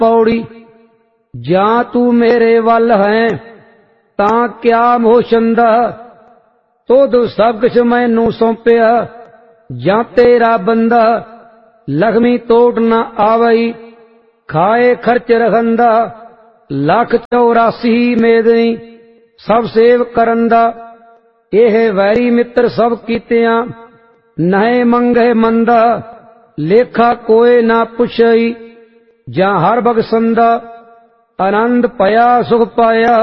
पौड़ी जा तू मेरे वल है तां क्या मोशंदा, तुद सब कुछ मैनू सौंपिया जा तेरा बंदा। लक्ष्मी तोड़ न आवई खाए खर्च रखंदा, 184 मेदनी सब सेव करंदा। एह वैरी मित्र सब कीतियां नहे मंगे मंदा, लेखा कोई ना पुछई जा हर बगसंदा। आनंद पया सुख पाया